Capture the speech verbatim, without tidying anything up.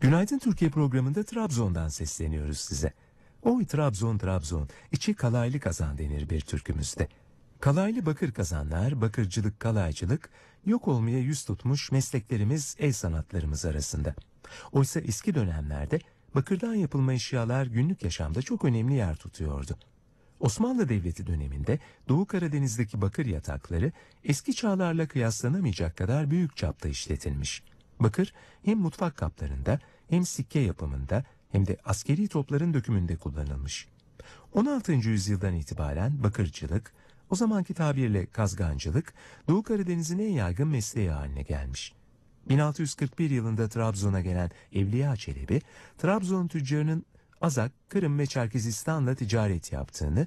Günaydın Türkiye programında Trabzon'dan sesleniyoruz size. Oy Trabzon Trabzon, içi kalaylı kazan denir bir türkümüzde. Kalaylı bakır kazanlar, bakırcılık, kalaycılık, yok olmaya yüz tutmuş mesleklerimiz, el sanatlarımız arasında. Oysa eski dönemlerde bakırdan yapılma eşyalar günlük yaşamda çok önemli yer tutuyordu. Osmanlı Devleti döneminde Doğu Karadeniz'deki bakır yatakları eski çağlarla kıyaslanamayacak kadar büyük çapta işletilmiş. Bakır hem mutfak kaplarında hem sikke yapımında hem de askeri topların dökümünde kullanılmış. on altıncı yüzyıldan itibaren bakırcılık, o zamanki tabirle kazgancılık, Doğu Karadeniz'in en yaygın mesleği haline gelmiş. bin altı yüz kırk bir yılında Trabzon'a gelen Evliya Çelebi, Trabzon tüccarının Azak, Kırım ve Çerkezistan'la ticaret yaptığını,